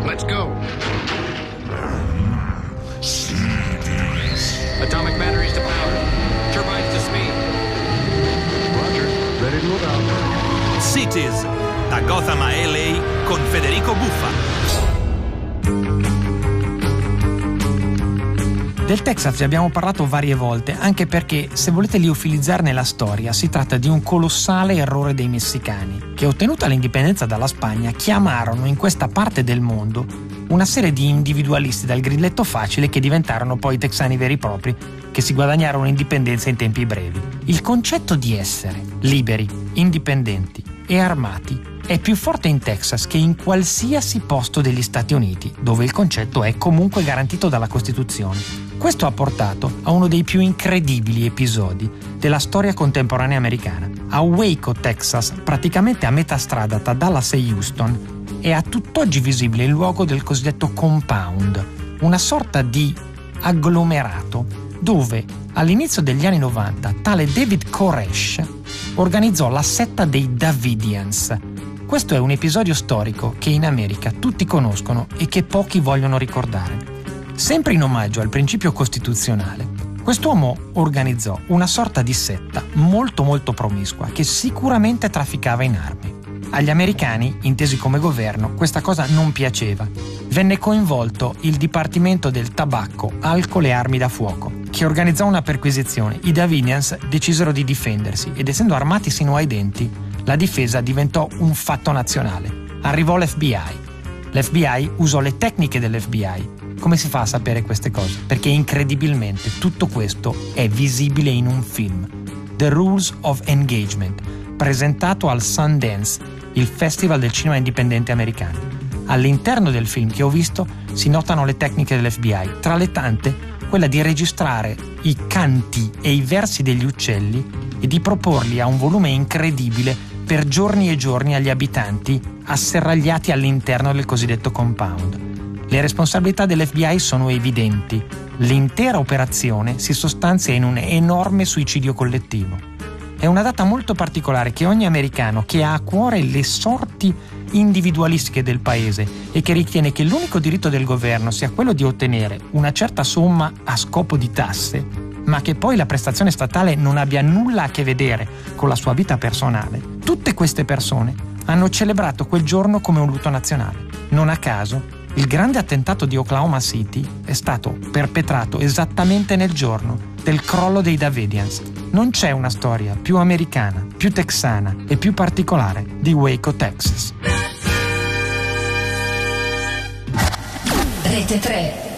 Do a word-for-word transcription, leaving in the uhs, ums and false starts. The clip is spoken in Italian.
Let's go. Atomic batteries to power. Turbines to speed. Roger. Ready to move out. Cities, da Gotham a L A con Federico Buffa. Del Texas vi abbiamo parlato varie volte, anche perché, se volete liofilizzarne la storia, si tratta di un colossale errore dei messicani, che, ottenuta l'indipendenza dalla Spagna, chiamarono in questa parte del mondo una serie di individualisti dal grilletto facile che diventarono poi texani veri e propri, che si guadagnarono indipendenza in tempi brevi. Il concetto di essere liberi, indipendenti e armati è più forte in Texas che in qualsiasi posto degli Stati Uniti, dove il concetto è comunque garantito dalla Costituzione. Questo ha portato a uno dei più incredibili episodi della storia contemporanea americana. A Waco, Texas, praticamente a metà strada tra Dallas e Houston, è a tutt'oggi visibile il luogo del cosiddetto compound, una sorta di agglomerato dove all'inizio degli anni novanta tale David Koresh organizzò la setta dei Davidians. Questo è un episodio storico che in America tutti conoscono e che pochi vogliono ricordare. Sempre in omaggio al principio costituzionale, quest'uomo organizzò una sorta di setta molto molto promiscua che sicuramente trafficava in armi. Agli americani, intesi come governo, questa cosa non piaceva. Venne coinvolto il Dipartimento del Tabacco, Alcol e Armi da Fuoco, che organizzò una perquisizione. I Davidians decisero di difendersi ed, essendo armati sino ai denti, la difesa diventò un fatto nazionale. Arrivò l'F B I. L'F B I usò le tecniche dell'F B I. Come si fa a sapere queste cose? Perché incredibilmente tutto questo è visibile in un film, The Rules of Engagement, presentato al Sundance, il festival del cinema indipendente americano. All'interno del film che ho visto si notano le tecniche dell'F B I, tra le tante quella di registrare i canti e i versi degli uccelli e di proporli a un volume incredibile per giorni e giorni agli abitanti asserragliati all'interno del cosiddetto compound. Le responsabilità dell'F B I sono evidenti. L'intera operazione si sostanzia in un enorme suicidio collettivo. È una data molto particolare che ogni americano che ha a cuore le sorti individualistiche del paese e che ritiene che l'unico diritto del governo sia quello di ottenere una certa somma a scopo di tasse, ma che poi la prestazione statale non abbia nulla a che vedere con la sua vita personale. Tutte queste persone hanno celebrato quel giorno come un lutto nazionale. Non a caso, il grande attentato di Oklahoma City è stato perpetrato esattamente nel giorno del crollo dei Davidians. Non c'è una storia più americana, più texana e più particolare di Waco, Texas. Rete tre.